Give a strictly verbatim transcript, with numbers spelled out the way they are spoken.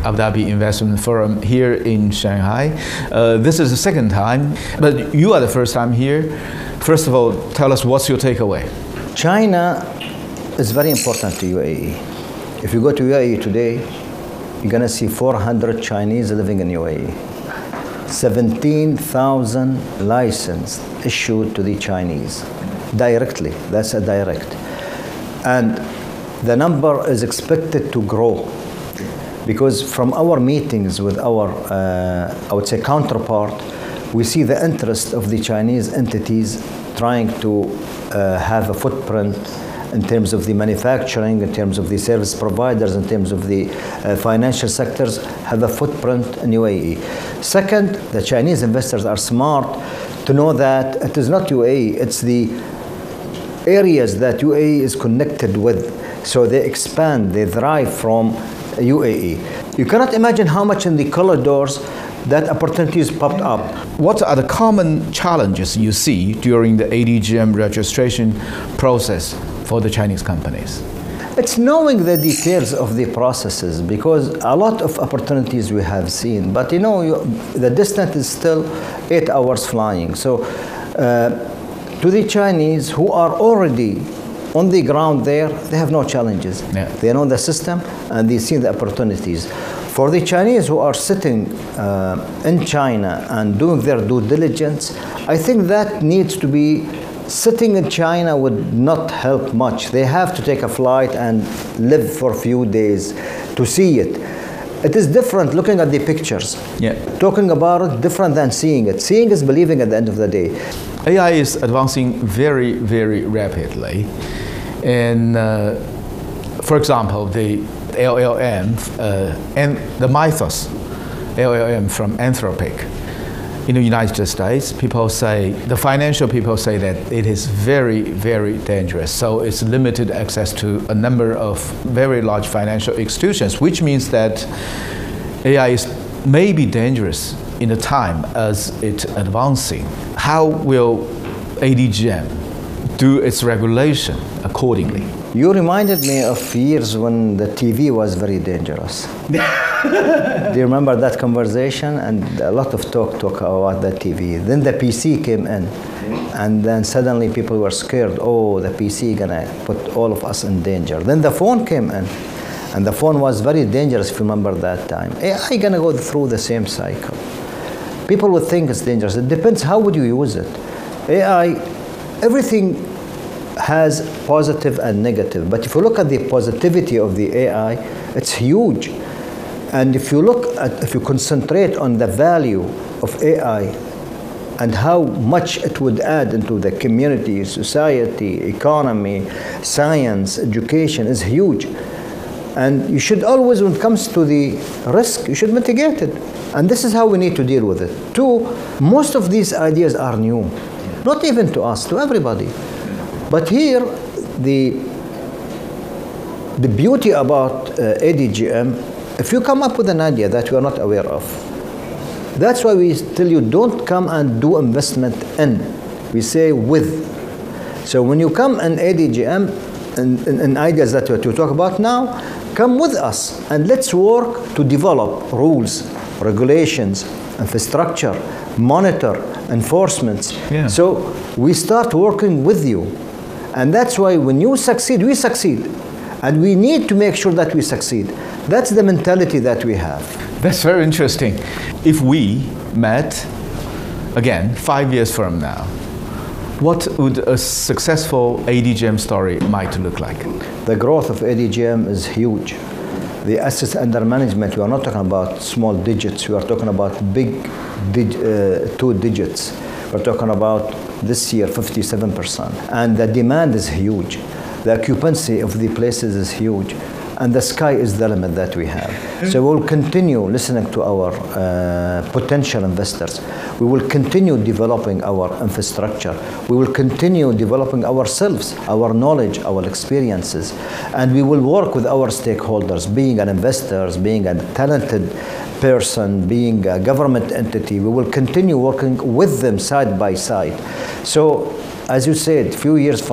Abu Dhabi Investment Forum here in Shanghai. Uh, this is the second time, but you are the first time here. First of all, tell us what's your takeaway? China is very important to U A E. If you go to U A E today, you're going to see four hundred Chinese living in U A E. seventeen thousand licenses issued to the Chinese directly. That's a direct. And the number is expected to grow because from our meetings with our, uh, I would say, counterpart, we see the interest of the Chinese entities trying to uh, have a footprint in terms of the manufacturing, in terms of the service providers, in terms of the uh, financial sectors, have a footprint in U A E. Second, the Chinese investors are smart to know that it is not U A E, it's the areas that U A E is connected with. So they expand, they thrive from U A E. You cannot imagine how much in the corridors that opportunities popped up. What are the common challenges you see during the A D G M registration process for the Chinese companies? It's knowing the details of the processes, because a lot of opportunities we have seen, but you know, you, the distance is still eight hours flying. So uh, to the Chinese who are already on the ground there, they have no challenges. Yeah. They know the system and they see the opportunities. For the Chinese who are sitting uh, in China and doing their due diligence, I think that needs to be, sitting in China would not help much. They have to take a flight and live for a few days to see it. It is different looking at the pictures. Yeah. Talking about it, different than seeing it. Seeing is believing at the end of the day. A I is advancing very, very rapidly. And uh, for example, the L L M uh, and the Mythos L L M from Anthropic in the United States, people say, the financial people say that it is very, very dangerous. So it's limited access to a number of very large financial institutions, which means that A I is maybe dangerous in the time as it's advancing. How will A D G M do its regulation accordingly? You reminded me of years when the T V was very dangerous. Do you remember that conversation? And a lot of talk talk about the T V. Then the P C came in, and then suddenly people were scared. Oh, the P C gonna put all of us in danger. Then the phone came in, and the phone was very dangerous. If you remember that time, A I gonna go through the same cycle. People would think it's dangerous. It depends how would you use it. A I, everything has positive and negative, but if you look at the positivity of the A I, it's huge. And if you look at, if you concentrate on the value of A I and how much it would add into the community, society, economy, science, education, is huge. And you should always, when it comes to the risk, you should mitigate it. And this is how we need to deal with it. Two, most of these ideas are new, not even to us, to everybody. But here, the, the beauty about uh, A D G M, if you come up with an idea that we are not aware of, that's why we tell you don't come and do investment in. We say with. So when you come in A D G M, and, and, and ideas that we talk about now, come with us and let's work to develop rules, regulations, infrastructure, monitor, enforcements. Yeah. So we start working with you. And that's why when you succeed, we succeed. And we need to make sure that we succeed. That's the mentality that we have. That's very interesting. If we met again five years from now, what would a successful A D G M story might look like? The growth of A D G M is huge. The assets under management, we are not talking about small digits. We are talking about big dig, uh, two digits. We're talking about this year fifty-seven percent. And the demand is huge. The occupancy of the places is huge. And the sky is the limit that we have. So we'll continue listening to our uh, potential investors. We will continue developing our infrastructure. We will continue developing ourselves, our knowledge, our experiences. And we will work with our stakeholders, being an investor, being a talented person, being a government entity. We will continue working with them side by side. So, as you said, a few years from